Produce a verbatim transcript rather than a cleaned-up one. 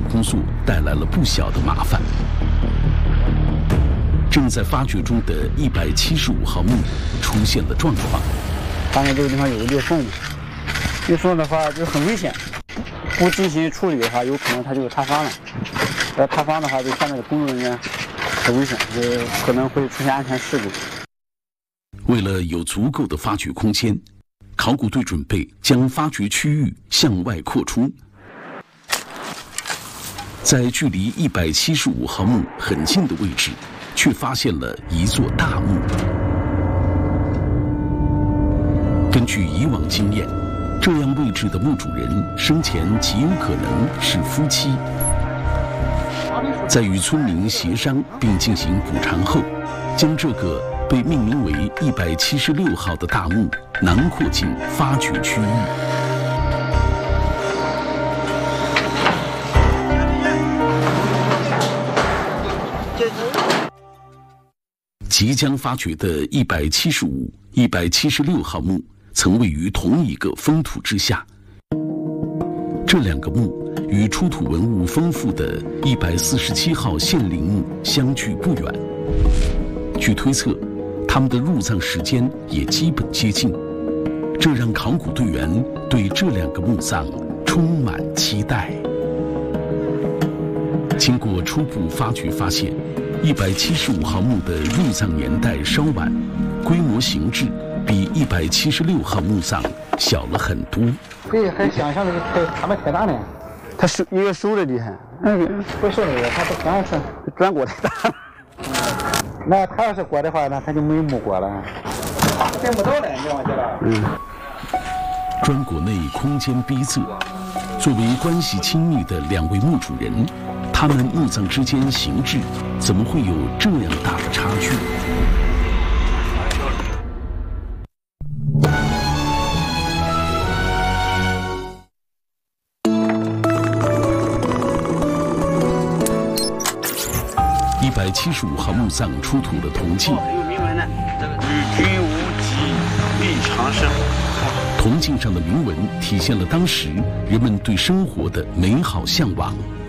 工作带来了不小的麻烦。正在发掘中的一百七十五号墓出现了状况， 发现这个地方有个裂缝，裂缝的话就很危险，不进行处理的话，有可能它就塌方了。要塌方的话，对下面的工作人员很危险，就可能会出现安全事故。 为了有足够的发掘空间，考古队准备将发掘区域向外扩出。在距离一百七十五号墓很近的位置，却发现了一座大墓。根据以往经验，这样位置的墓主人生前极有可能是夫妻。在与村民协商并进行补偿后，将这个被命名为一百七十六号的大墓囊括进发掘区域。即将发掘的一百七十五、一百七十六号墓曾位于同一个封土之下。这两个墓与出土文物丰富的一百四十七号献陵墓相距不远。据推测，他们的入葬时间也基本接近，这让考古队员对这两个墓葬充满期待。经过初步发掘发现，一百七十五号墓的入葬年代稍晚，规模形制比一百七十六号墓葬小了很多。 对，还想象的是他们太大呢。他收因为收的厉害，那个不收那个，他不转是转过太大。那他要是过的话，那他就没有木过了，见不到了，你知道吗？嗯。 砖椁内空间逼仄，作为关系亲密的两位墓主人，他们墓葬之间形制怎么会有这样大的差距？一百七十五号墓葬出土了铜镜， 有铭文呢，与君无疾，命长生。 铜镜上的铭文体现了当时人们对生活的美好向往。